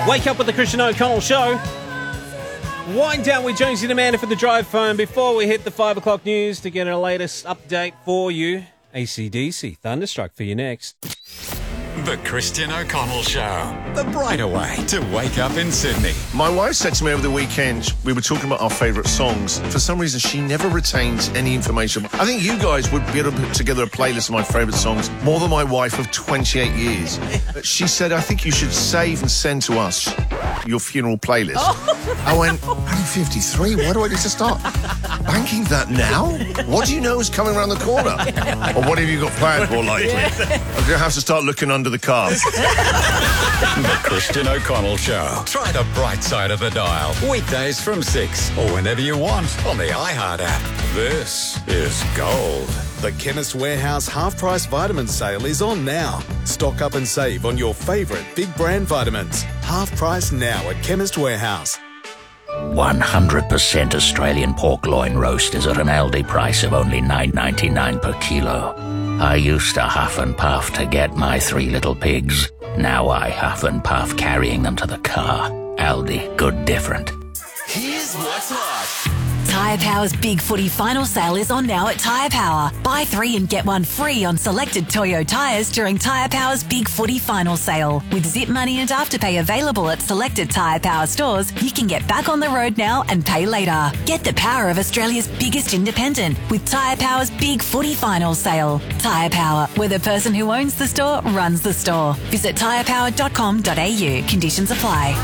Wake up with the Christian O'Connell Show. Wind down with Jonesy and Amanda for the drive phone before we hit the 5 o'clock news to get our latest update for you. AC/DC, Thunderstruck for you next. The Christian O'Connell Show. The brighter way to wake up in Sydney. My wife said to me over the weekend, we were talking about our favourite songs. For some reason, she never retains any information. I think you guys would be able to put together a playlist of my favourite songs more than my wife of 28 years. She said, I think you should save and send to us your funeral playlist. I went, I'm 53. Why do I need to start banking that now? What do you know is coming around the corner? Or what have you got planned more likely? I'm going to have to start looking under the car. The Christian O'Connell Show. Try the bright side of the dial. Weekdays from 6 or whenever you want on the iHeart app. This is gold. The Chemist Warehouse half-price vitamin sale is on now. Stock up and save on your favourite big brand vitamins. Half price now at Chemist Warehouse. 100% Australian pork loin roast is at an Aldi price of only $9.99 per kilo. I used to huff and puff to get my 3 little pigs. Now I huff and puff carrying them to the car. Aldi, good different. Here's what's hot. Tyre Power's Big Footy Final Sale is on now at Tyre Power. Buy 3 and get 1 free on selected Toyo tyres during Tyre Power's Big Footy Final Sale. With Zip Money and Afterpay available at selected Tyre Power stores, you can get back on the road now and pay later. Get the power of Australia's biggest independent with Tyre Power's Big Footy Final Sale. Tyre Power, where the person who owns the store runs the store. Visit tyrepower.com.au. Conditions apply.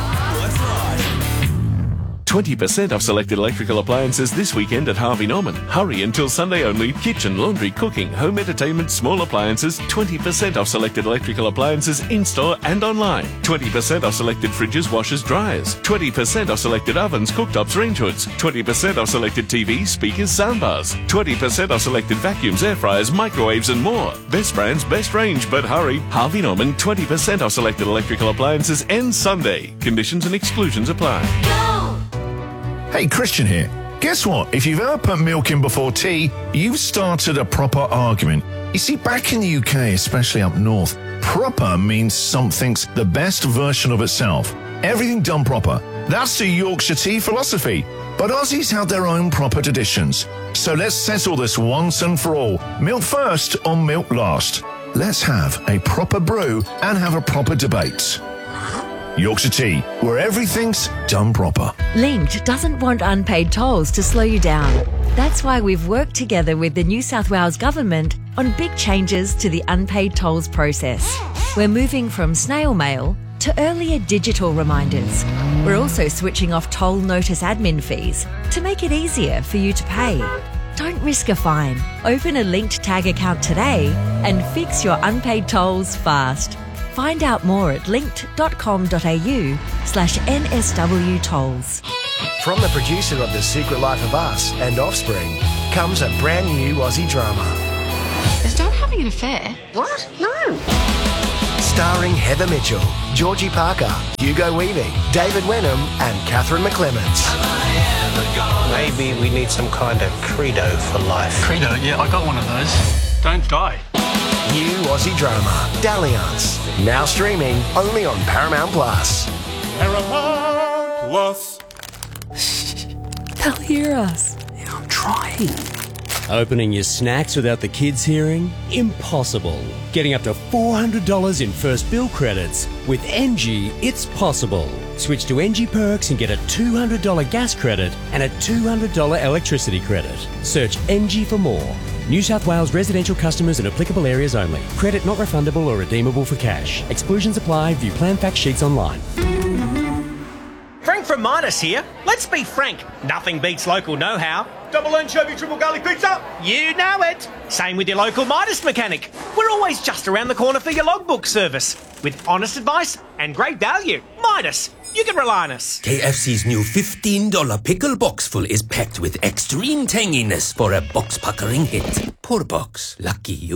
20% off selected electrical appliances this weekend at Harvey Norman. Hurry until Sunday only. Kitchen, laundry, cooking, home entertainment, small appliances. 20% off selected electrical appliances in-store and online. 20% off selected fridges, washers, dryers. 20% off selected ovens, cooktops, range hoods. 20% off selected TVs, speakers, soundbars. 20% off selected vacuums, air fryers, microwaves and more. Best brands, best range, but hurry. Harvey Norman, 20% off selected electrical appliances ends Sunday. Conditions and exclusions apply. Hey, Christian here. Guess what? If you've ever put milk in before tea, you've started a proper argument. You see, back in the UK, especially up north, proper means something's the best version of itself. Everything done proper. That's the Yorkshire tea philosophy. But Aussies have their own proper traditions. So let's settle this once and for all. Milk first or milk last? Let's have a proper brew and have a proper debate. Yorkshire Tea, where everything's done proper. Linked doesn't want unpaid tolls to slow you down. That's why we've worked together with the New South Wales Government on big changes to the unpaid tolls process. We're moving from snail mail to earlier digital reminders. We're also switching off toll notice admin fees to make it easier for you to pay. Don't risk a fine. Open a Linked Tag account today and fix your unpaid tolls fast. Find out more at linked.com.au/NSW tolls. From the producer of The Secret Life of Us and Offspring comes a brand new Aussie drama. Is Dad having an affair? What? No. Starring Heather Mitchell, Georgie Parker, Hugo Weaving, David Wenham and Catherine McClements. Maybe we need some kind of credo for life. Credo? Yeah, I got one of those. Don't die. New Aussie drama, Dalliance. Now streaming only on Paramount Plus. Paramount Plus. They'll hear us. Yeah, I'm trying. Opening your snacks without the kids hearing? Impossible. Getting up to $400 in first bill credits. With NG, it's possible. Switch to NG Perks and get a $200 gas credit and a $200 electricity credit. Search NG for more. New South Wales residential customers in applicable areas only. Credit not refundable or redeemable for cash. Exclusions apply. View plan fact sheets online. Frank from Midas here. Let's be frank. Nothing beats local know-how. Double anchovy, triple garlic pizza. You know it. Same with your local Midas mechanic. We're always just around the corner for your logbook service. With honest advice and great value. Midas. You can rely on us. KFC's new $15 pickle box full is packed with extreme tanginess for a box-puckering hit. Poor box. Lucky you.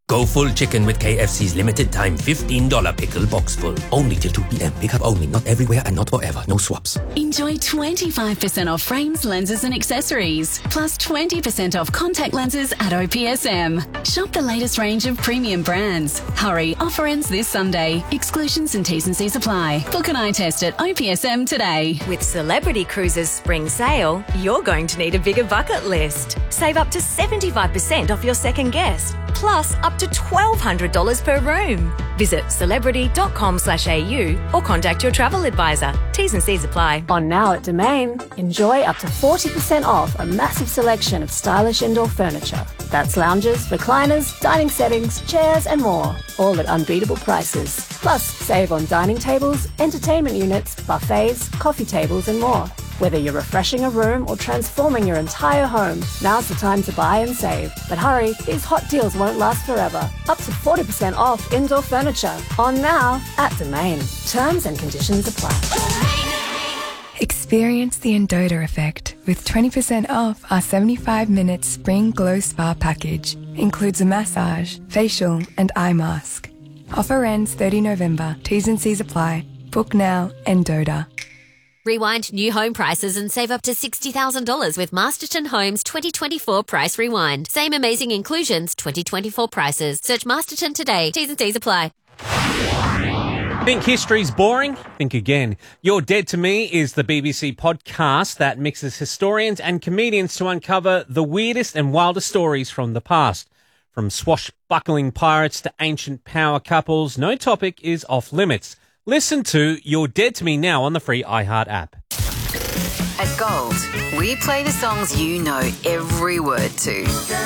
Go full chicken with KFC's limited time $15 pickle box full. Only till 2 p.m. Pick up only, not everywhere and not forever. No swaps. Enjoy 25% off frames, lenses and accessories. Plus 20% off contact lenses at OPSM. Shop the latest range of premium brands. Hurry, offer ends this Sunday. Exclusions and T's and C's apply. Book an eye test at OPSM today. With Celebrity Cruises Spring Sale, you're going to need a bigger bucket list. Save up to 75% off your second guest. Plus up to $1,200 per room. Visit celebrity.com/au or contact your travel advisor. T's and C's apply. On Now at Domain, enjoy up to 40% off a massive selection of stylish indoor furniture. That's lounges, recliners, dining settings, chairs and more. All at unbeatable prices. Plus, save on dining tables, entertainment units, buffets, coffee tables and more. Whether you're refreshing a room or transforming your entire home, now's the time to buy and save. But hurry, these hot deals won't last forever. Up to 40% off indoor furniture. On Now at Domain. Terms and conditions apply. Experience the Endota effect with 20% off our 75-minute Spring Glow Spa package. Includes a massage, facial and eye mask. Offer ends 30 November. T's and C's apply. Book now, Endota. Rewind new home prices and save up to $60,000 with Masterton Homes 2024 Price Rewind. Same amazing inclusions, 2024 prices. Search Masterton today. T's and C's apply. Think history's boring? Think again. You're Dead to Me is the BBC podcast that mixes historians and comedians to uncover the weirdest and wildest stories from the past. From swashbuckling pirates to ancient power couples, no topic is off limits. Listen to You're Dead to Me now on the free iHeart app. At Gold, we play the songs you know every word to.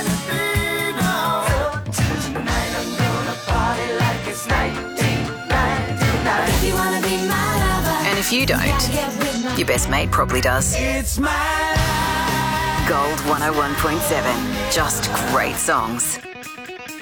And if you don't, your best mate probably does. Gold 101.7. Just great songs.